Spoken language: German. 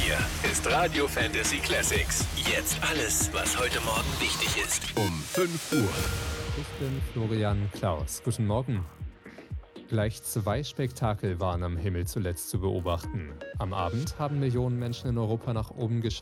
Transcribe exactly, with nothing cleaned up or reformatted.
Hier ist Radio Fantasy Classics. Jetzt alles, was heute Morgen wichtig ist. Um fünf Uhr. Ich bin Florian Klaus. Guten Morgen. Gleich zwei Spektakel waren am Himmel zuletzt zu beobachten. Am Abend haben Millionen Menschen in Europa nach oben geschaut.